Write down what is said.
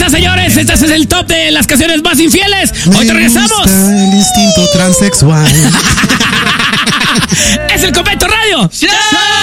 Señoras, señores, este es el top de las canciones más infieles. Hoy te regresamos. El instinto transexual. Es el Convento Radio. ¡Show!